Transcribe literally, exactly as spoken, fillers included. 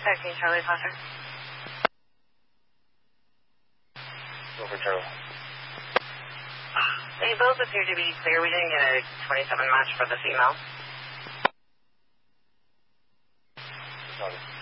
Checking Charlie Foster. Over Charlie. They both appear to be clear. We didn't get a twenty-seven match for the female. Sorry.